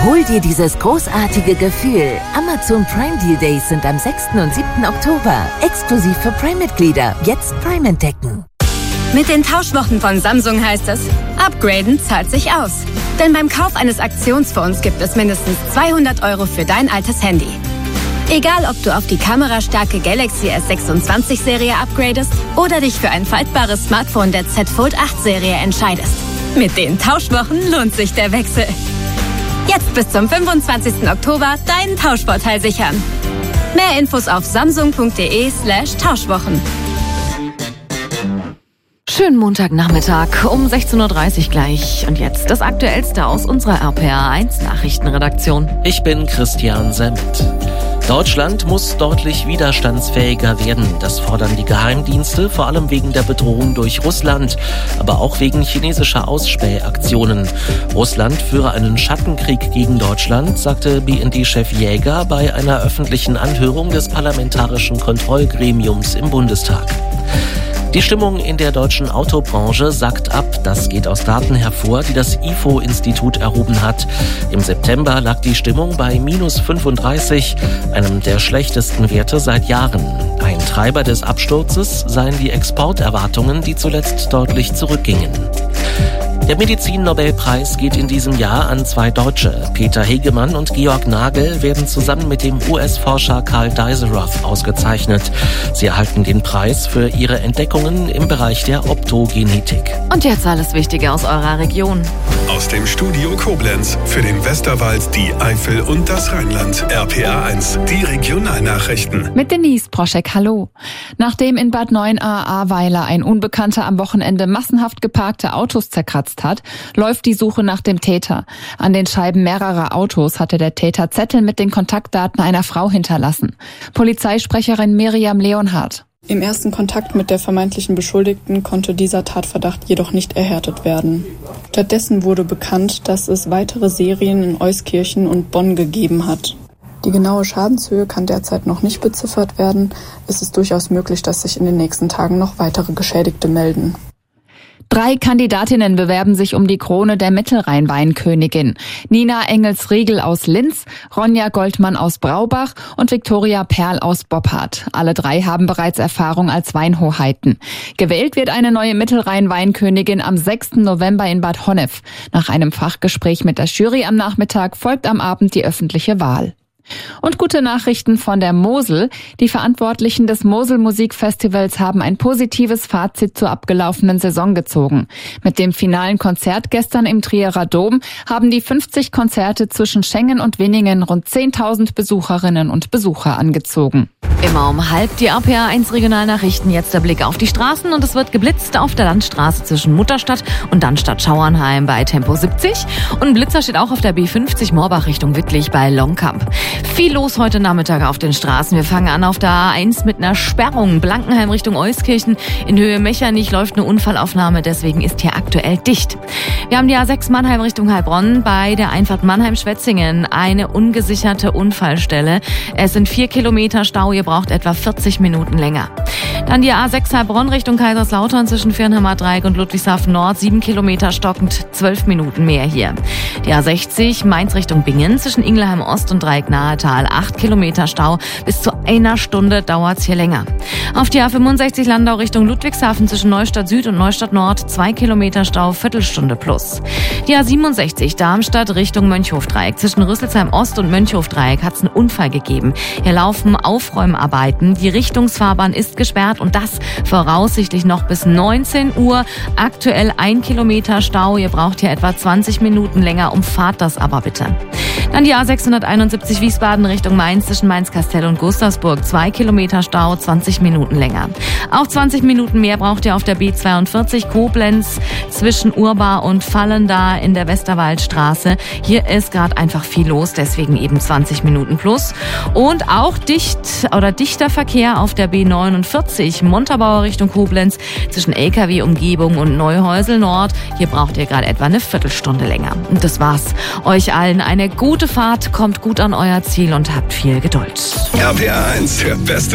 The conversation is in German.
Hol dir dieses großartige Gefühl. Amazon Prime Deal Days sind am 6. und 7. Oktober. Exklusiv für Prime-Mitglieder. Jetzt Prime entdecken. Mit den Tauschwochen von Samsung heißt es, upgraden zahlt sich aus. Denn beim Kauf eines Aktionsphones gibt es mindestens 200 € für dein altes Handy. Egal, ob du auf die kamerastarke Galaxy S26-Serie upgradest oder dich für ein faltbares Smartphone der Z Fold 8-Serie entscheidest. Mit den Tauschwochen lohnt sich der Wechsel. Jetzt bis zum 25. Oktober deinen Tauschvorteil sichern. Mehr Infos auf samsung.de/Tauschwochen. Schönen Montagnachmittag um 16:30 Uhr gleich. Und jetzt das Aktuellste aus unserer RPA1 Nachrichtenredaktion. Ich bin Christian Semmet. Deutschland muss deutlich widerstandsfähiger werden. Das fordern die Geheimdienste, vor allem wegen der Bedrohung durch Russland, aber auch wegen chinesischer Ausspähaktionen. Russland führe einen Schattenkrieg gegen Deutschland, sagte BND-Chef Jäger bei einer öffentlichen Anhörung des Parlamentarischen Kontrollgremiums im Bundestag. Die Stimmung in der deutschen Autobranche sackt ab. Das geht aus Daten hervor, die das IFO-Institut erhoben hat. Im September lag die Stimmung bei -35, einem der schlechtesten Werte seit Jahren. Ein Treiber des Absturzes seien die Exporterwartungen, die zuletzt deutlich zurückgingen. Der Medizin-Nobelpreis geht in diesem Jahr an 2 Deutsche. Peter Hegemann und Georg Nagel werden zusammen mit dem US-Forscher Karl Dijsselroth ausgezeichnet. Sie erhalten den Preis für ihre Entdeckungen im Bereich der Optogenetik. Und jetzt alles Wichtige aus eurer Region. Aus dem Studio Koblenz für den Westerwald, die Eifel und das Rheinland. RPA1, die Regionalnachrichten. Mit Denise Proschek, hallo. Nachdem in Bad Neuenahr-Ahrweiler ein Unbekannter am Wochenende massenhaft geparkte Autos zerkratzt hat, läuft die Suche nach dem Täter. An den Scheiben mehrerer Autos hatte der Täter Zettel mit den Kontaktdaten einer Frau hinterlassen. Polizeisprecherin Miriam Leonhardt. Im ersten Kontakt mit der vermeintlichen Beschuldigten konnte dieser Tatverdacht jedoch nicht erhärtet werden. Stattdessen wurde bekannt, dass es weitere Serien in Euskirchen und Bonn gegeben hat. Die genaue Schadenshöhe kann derzeit noch nicht beziffert werden. Es ist durchaus möglich, dass sich in den nächsten Tagen noch weitere Geschädigte melden. 3 Kandidatinnen bewerben sich um die Krone der Mittelrhein-Weinkönigin. Nina Engels-Riegel aus Linz, Ronja Goldmann aus Braubach und Viktoria Perl aus Boppard. Alle 3 haben bereits Erfahrung als Weinhoheiten. Gewählt wird eine neue Mittelrhein-Weinkönigin am 6. November in Bad Honnef. Nach einem Fachgespräch mit der Jury am Nachmittag folgt am Abend die öffentliche Wahl. Und gute Nachrichten von der Mosel. Die Verantwortlichen des Mosel-Musikfestivals haben ein positives Fazit zur abgelaufenen Saison gezogen. Mit dem finalen Konzert gestern im Trierer Dom haben die 50 Konzerte zwischen Schengen und Winningen rund 10.000 Besucherinnen und Besucher angezogen. Immer um 12:30 die RPA1 Regionalnachrichten. Jetzt der Blick auf die Straßen und es wird geblitzt auf der Landstraße zwischen Mutterstadt und Dannstatt-Schauernheim bei Tempo 70. Und ein Blitzer steht auch auf der B50 Moorbach Richtung Wittlich bei Longkamp. Viel los heute Nachmittag auf den Straßen. Wir fangen an auf der A1 mit einer Sperrung. Blankenheim Richtung Euskirchen. In Höhe Mechernich läuft eine Unfallaufnahme, deswegen ist hier aktuell dicht. Wir haben die A6 Mannheim Richtung Heilbronn bei der Einfahrt Mannheim-Schwetzingen. Eine ungesicherte Unfallstelle. Es sind 4 Kilometer Stau. Ihr braucht etwa 40 Minuten länger. Dann die A6 Heilbronn Richtung Kaiserslautern zwischen Viernheimer Dreieck und Ludwigshafen Nord. 7 Kilometer stockend, 12 Minuten mehr hier. Die A60 Mainz Richtung Bingen zwischen Ingelheim Ost und Dreieck Nahetal. 8 Kilometer Stau. Bis zu 1 Stunde dauert's hier länger. Auf die A65 Landau Richtung Ludwigshafen zwischen Neustadt Süd und Neustadt Nord. 2 Kilometer Stau, Viertelstunde plus. Die A67 Darmstadt Richtung Mönchhofdreieck. Zwischen Rüsselsheim Ost und Mönchhofdreieck hat's einen Unfall gegeben. Hier laufen Aufräumarbeiten. Die Richtungsfahrbahn ist gesperrt und das voraussichtlich noch bis 19 Uhr. Aktuell 1 Kilometer Stau. Ihr braucht hier etwa 20 Minuten länger. Umfahrt das aber bitte. Dann die A671 Wiesbaden Richtung Mainz zwischen Mainz-Kastel und Gustavsburg. 2 Kilometer Stau, 20 Minuten länger. Auch 20 Minuten mehr braucht ihr auf der B42 Koblenz zwischen Urba und Vallendar in der Westerwaldstraße. Hier ist gerade einfach viel los, deswegen eben 20 Minuten plus. Und auch dichter Verkehr auf der B49 Montabaur Richtung Koblenz zwischen LKW-Umgebung und Neuhäusel Nord. Hier braucht ihr gerade etwa eine Viertelstunde länger. Und das war's. Euch allen eine gute Fahrt, kommt gut an euer Ziel und habt viel Geduld. RPA1, der beste